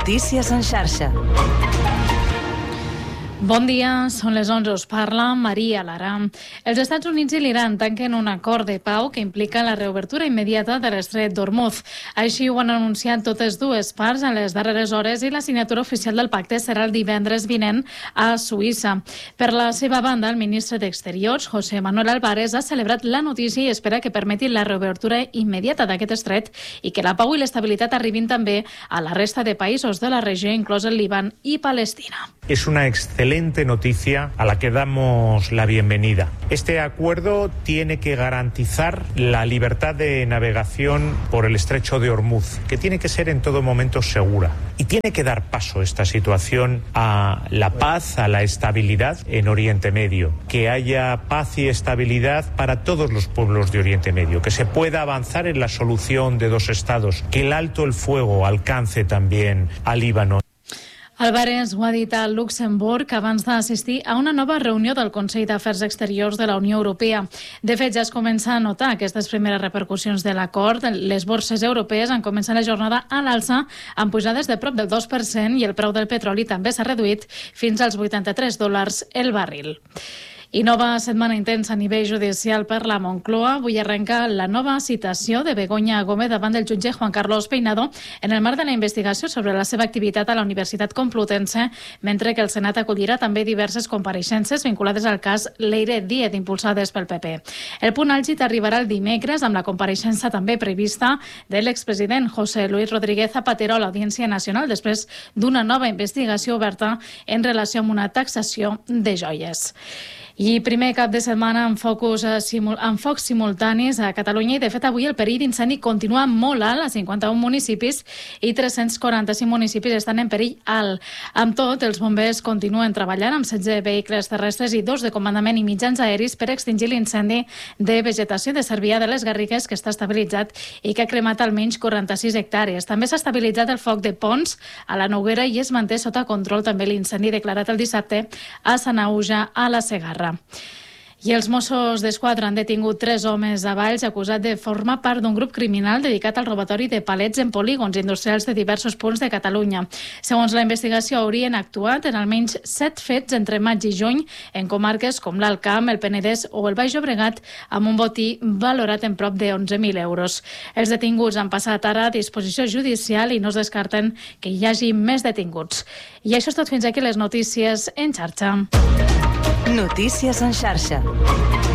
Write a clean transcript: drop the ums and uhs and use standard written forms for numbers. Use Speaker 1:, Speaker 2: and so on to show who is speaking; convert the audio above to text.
Speaker 1: Notícies en xarxa.
Speaker 2: Bon dia, són les 11, us parla Maria Lara. Els Estats Units i l'Iran tanquen un acord de pau que implica la reobertura immediata de l'estret d'Hormuz. Així ho han anunciat totes dues parts en les darreres hores i la signatura oficial del pacte serà el divendres vinent a Suïssa. Per la seva banda, el ministre d'Exteriors, José Manuel Álvarez, ha celebrat la notícia i espera que permeti la reobertura immediata d'aquest estret i que la pau i l'estabilitat arribin també a la resta de països de la regió, inclòs el Líban i Palestina.
Speaker 3: Es una excelente noticia a la que damos la bienvenida. Este acuerdo tiene que garantizar la libertad de navegación por el estrecho de Hormuz, que tiene que ser en todo momento segura. Y tiene que dar paso esta situación a la paz, a la estabilidad en Oriente Medio. Que haya paz y estabilidad para todos los pueblos de Oriente Medio. Que se pueda avanzar en la solución de dos estados. Que el alto el fuego alcance también al Líbano.
Speaker 2: Álvarez ho ha dit a Luxemburg abans d'assistir a una nova reunió del Consell d'Afers Exteriors de la Unió Europea. De fet, ja es comença a notar aquestes primeres repercussions de l'acord. Les borses europees han començat la jornada a l'alça amb pujades de prop del 2% i el preu del petroli també s'ha reduït fins als $83 el barril. I nova setmana intensa a nivell judicial per la Moncloa. Avui arrenca la nova citació de Begoña Gómez davant del jutge Juan Carlos Peinado en el marc de la investigació sobre la seva activitat a la Universitat Complutense, mentre que el Senat acollirà també diverses compareixences vinculades al cas Leire Díez, impulsades pel PP. El punt àlgid arribarà el dimecres amb la compareixença també prevista de l'expresident José Luis Rodríguez Zapatero a l'Audiència Nacional després d'una nova investigació oberta en relació amb una taxació de joies. I primer cap de setmana amb focs simultanis a Catalunya i, de fet, avui el perill d'incendi continua molt alt a 51 municipis i 345 municipis estan en perill alt. Amb tot, els bombers continuen treballant amb 16 vehicles terrestres i 2 de comandament i mitjans aeris per extingir l'incendi de vegetació de Cervià de les Garrigues, que està estabilitzat i que ha cremat almenys 46 hectàrees. També s'ha estabilitzat el foc de Pons a la Noguera i es manté sota control també l'incendi declarat el dissabte a Sanaüja, a la Segarra. I els Mossos d'Esquadra han detingut 3 homes a Valls acusats de formar part d'un grup criminal dedicat al robatori de palets en polígons industrials de diversos punts de Catalunya. Segons la investigació, haurien actuat en almenys 7 fets entre maig i juny en comarques com l'Alt Camp, el Penedès o el Baix Llobregat, amb un botí valorat en prop de 11.000 euros. Els detinguts han passat ara a disposició judicial i no es descarten que hi hagi més detinguts. I això és tot fins aquí les notícies en xarxa.
Speaker 1: Notícies en xarxa.